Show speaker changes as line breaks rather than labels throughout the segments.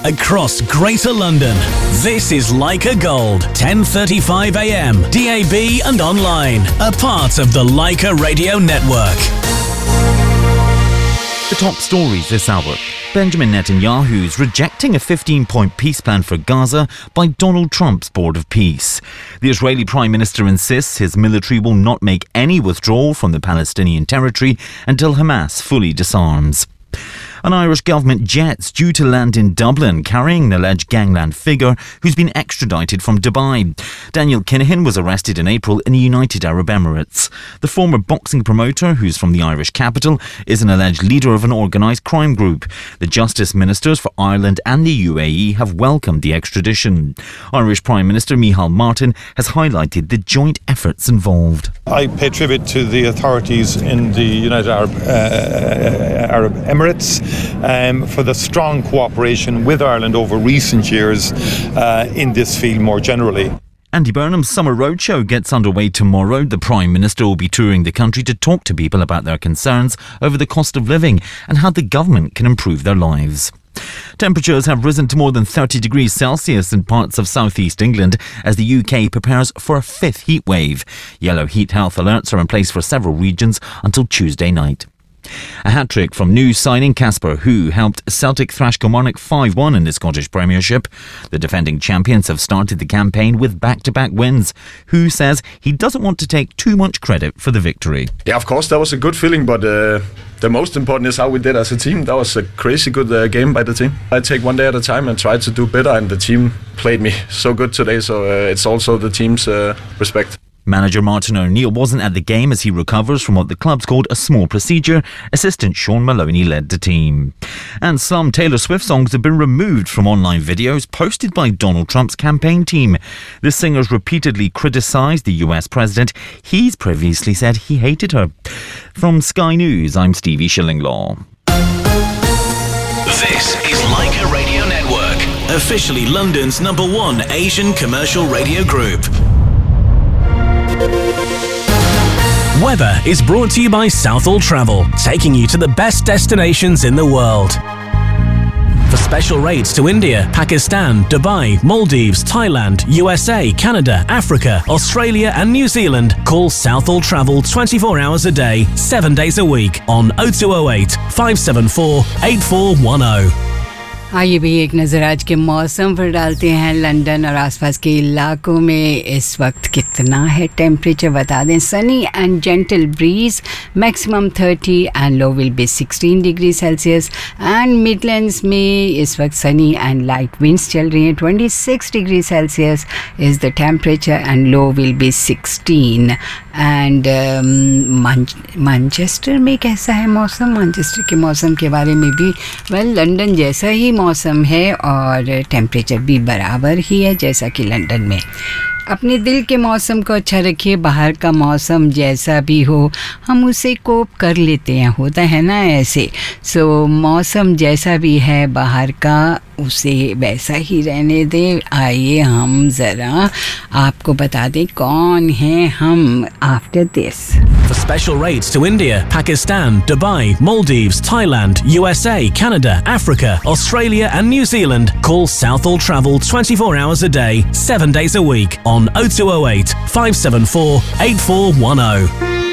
across Greater London. This is Leica Gold, 10:35 a.m, DAB and online. A part of the Leica Radio Network.
The top stories this hour. Benjamin Netanyahu's rejecting a 15-point peace plan for Gaza by Donald Trump's Board of Peace. The Israeli Prime Minister insists his military will not make any withdrawal from the Palestinian territory until Hamas fully disarms. An Irish government jet's due to land in Dublin carrying an alleged gangland figure who's been extradited from Dubai. Daniel Kinahan was arrested in April in the United Arab Emirates. The former boxing promoter, who's from the Irish capital, is an alleged leader of an organised crime group. The Justice Ministers for Ireland and the UAE have welcomed the extradition. Irish Prime Minister Micheál Martin has highlighted the joint efforts involved.
I pay tribute to the authorities in the United Arab Emirates for the strong cooperation with Ireland over recent years in this field more generally.
Andy Burnham's summer roadshow gets underway tomorrow. The Prime Minister will be touring the country to talk to people about their concerns over the cost of living and how the government can improve their lives. Temperatures have risen to more than 30 degrees Celsius in parts of southeast England as the UK prepares for a fifth heat wave. Yellow heat health alerts are in place for several regions until Tuesday night. A hat-trick from new signing Casper Who helped Celtic thrash Kilmarnock 5-1 in the Scottish Premiership. The defending champions have started the campaign with back-to-back wins. Who says he doesn't want to take too much credit for the victory.
Yeah, of course, that was a good feeling, but the most important is how we did as a team. That was a crazy good game by the team. I take one day at a time and try to do better, and the team played me so good today, so it's also the team's respect.
Manager Martin O'Neill wasn't at the game as he recovers from what the club's called a small procedure. Assistant Sean Maloney led the team. And some Taylor Swift songs have been removed from online videos posted by Donald Trump's campaign team. The singer's repeatedly criticised the US president. He's previously said he hated her. From Sky News, I'm Stevie Shillinglaw.
This is Leica Radio Network, officially London's #1 Asian commercial radio group. Weather is brought to you by Southall Travel, taking you to the best destinations in the world. For special rates to India, Pakistan, Dubai, Maldives, Thailand, USA, Canada, Africa, Australia and New Zealand, call Southall Travel 24 hours a day, 7 days a week on 0208 574 8410.
आइए भी एक नज़र आज के मौसम पर डालते हैं। लंदन और आसपास के इलाकों में इस वक्त कितना है टेम्परेचर बता दें। Sunny and gentle bridge, maximum 30 and low will be 16 degree Celsius. And Midlands में इस वक्त सनी एंड लाइट विंड्स चल रही हैं। 26 degree Celsius is the temperature and low will be 16। And Manchester में कैसा है मौसम? मैनचेस्टर के मौसम के बारे में भी लंदन जैसा ही मौसम है और टेम्परेचर भी बराबर ही है जैसा कि लंदन में। अपने दिल के मौसम को अच्छा रखिए। बाहर का मौसम जैसा भी हो हम उसे कोप कर लेते हैं, होता है ना ऐसे। सो मौसम जैसा भी है बाहर का उसे वैसा ही रहने दें। आइए हम ज़रा आपको बता दें कौन हैं हम after this.
For special rates to India, Pakistan, Dubai, Maldives, Thailand, USA, Canada, Africa, Australia and New Zealand, call Southall Travel 24 hours a day, 7 days a week on 0208 574 8410.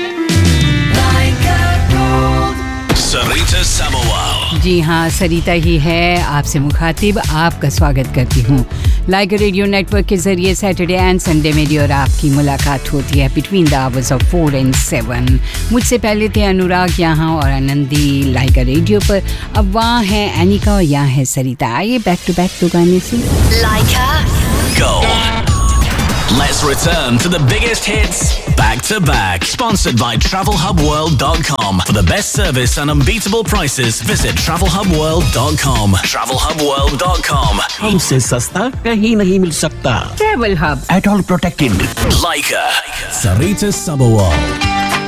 Sarita Sabawal.
जी हाँ, सरिता ही है आपसे मुखातिब। आपका स्वागत करती हूँ। लाइका रेडियो नेटवर्क के ज़रिए सैटरडे एंड संडे मेरी और आपकी मुलाकात होती है between the hours of 4 and 7। मुझसे पहले थे अनुराग यहाँ और आनंदी लाइका रेडियो पर। अब वहाँ है एनिका और यहाँ है सरिता। आइए बैक टू बैक दो गाने से।
Leica Gold. Let's return to the biggest hits back to back. Sponsored by TravelHubWorld.com. For the best service and unbeatable prices, visit TravelHubWorld.com. TravelHubWorld.com.
हमसे सस्ता कहीं नहीं मिल सकता।
Travel Hub.
At all protected.
Leica. Sarita Sabawal.